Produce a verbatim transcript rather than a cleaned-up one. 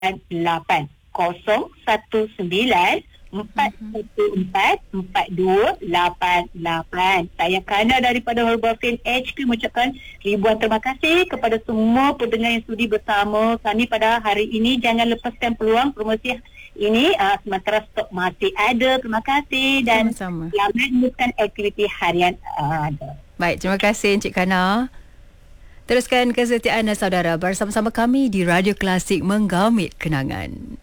lapan kosong satu sembilan empat satu empat empat dua lapan lapan. Saya Kana daripada Herbal Fin H Q mengucapkan ribuan terima kasih kepada semua pendengar yang sudi bersama kami pada hari ini. Jangan lepaskan peluang promosi ini uh, sementara stok masih ada. Terima kasih dan Sama-sama. selamat meneruskan aktiviti harian uh, ada. Baik, terima kasih Encik Kana. Teruskan kesetiaan saudara bersama-sama kami di Radio Klasik Menggamit Kenangan.